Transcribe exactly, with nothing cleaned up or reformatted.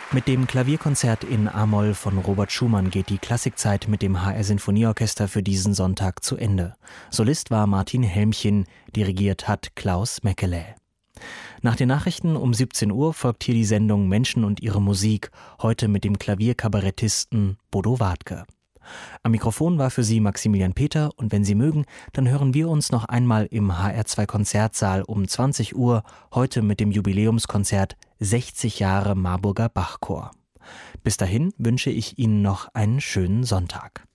Mit dem Klavierkonzert in A-Moll von Robert Schumann geht die Klassikzeit mit dem H R Sinfonieorchester für diesen Sonntag zu Ende. Solist war Martin Helmchen, dirigiert hat Klaus Mekele. Nach den Nachrichten um siebzehn Uhr folgt hier die Sendung Menschen und ihre Musik, heute mit dem Klavierkabarettisten Bodo Wartke. Am Mikrofon war für Sie Maximilian Peter und wenn Sie mögen, dann hören wir uns noch einmal im H R zwei Konzertsaal um zwanzig Uhr, heute mit dem Jubiläumskonzert sechzig Jahre Marburger Bachchor. Bis dahin wünsche ich Ihnen noch einen schönen Sonntag.